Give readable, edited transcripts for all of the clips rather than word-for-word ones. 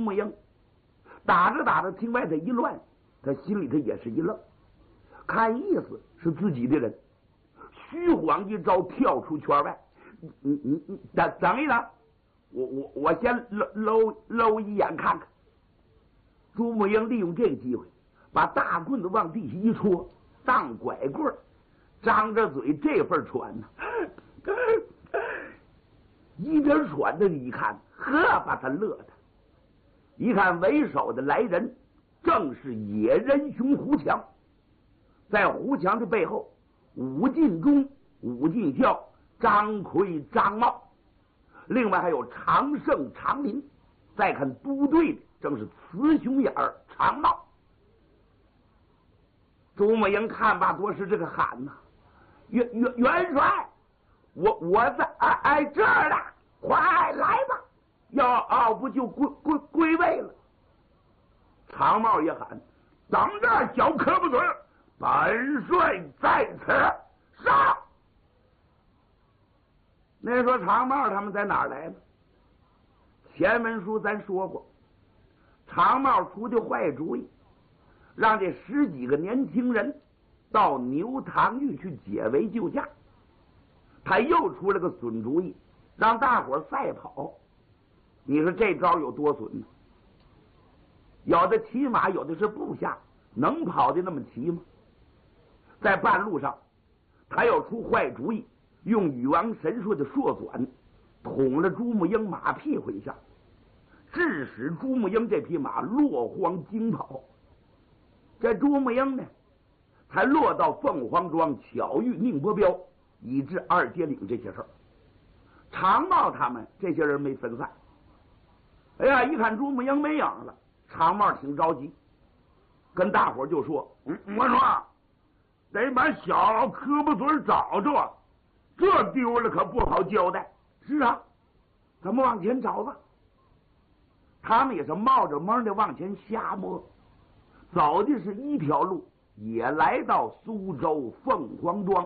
木英打着打着，听外头一乱，他心里头也是一愣，看意思是自己的人，虚晃一招跳出圈外。你等一等，我先搂一眼看看。朱木英利用这个机会，把大棍子往地下一戳，当拐棍，张着嘴这份喘呢，一边喘着，一看，呵，把他乐的。一看为首的来人，正是野人熊胡强。在胡强的背后，武进忠、武进孝、张奎、张茂，另外还有常胜、常林。再看督队的，正是雌雄眼儿常茂。朱木英看罢，多是这个喊呐：“元帅，我在这儿呢，快来吧！要不就归位了。”常茂也喊：“等着，小可不准！本帅在此，上！”那说常茂他们在哪儿来呢？前文书咱说过，常茂出的坏主意，让这10几个年轻人到牛塘峪去解围救驾。他又出了个损主意，让大伙赛跑。你说这招有多损呢？有的骑马，有的是部下，能跑的那么齐吗？在半路上，他又出坏主意，用禹王神术的槊转捅了朱木英马屁回下，致使朱木英这匹马落荒惊跑。这朱木英呢，才落到凤凰庄，巧遇宁伯彪，以致二街岭这些事儿。常茂他们这些人没分散。哎呀，一看朱木英没影了，常茂挺着急，跟大伙就说：“我说得把小磕巴嘴找着，这丢了可不好交代。”是啊，咱们往前找吧。他们也是冒着蒙的往前瞎摸，走的是一条路，也来到苏州凤凰庄。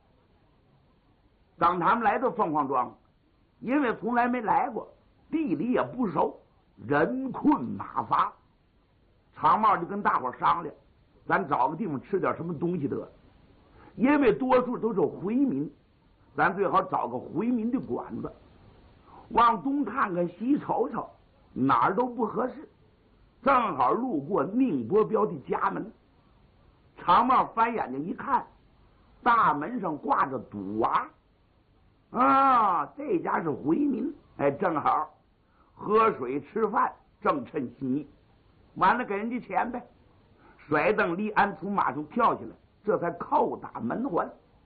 当他们来到凤凰庄，因为从来没来过，地理也不熟，人困马乏，常茂就跟大伙商量，咱找个地方吃点什么东西得了。因为多数都是回民，咱最好找个回民的馆子，往东看看西瞅瞅，哪儿都不合适。正好路过宁伯彪的家门，常茂翻眼睛一看，大门上挂着赌娃啊，这家是回民。哎，正好喝水吃饭，正趁心意。完了给人家钱呗。甩蹬立鞍从马上跳下来，这才叩打门环。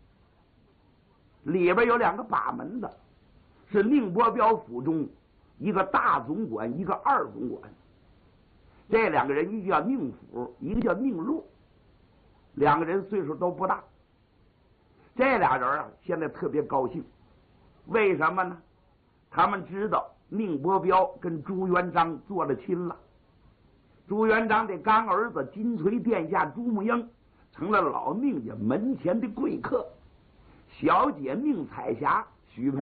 里边有2个把门的，是宁伯彪府中一个大总管，一个二总管。这2个人，一个叫宁府，一个叫宁禄，2个人岁数都不大。这俩人啊，现在特别高兴。为什么呢？他们知道宁伯彪跟朱元璋做了亲了。朱元璋的干儿子金锤殿下朱木英成了老宁家门前的贵客，小姐宁彩霞许配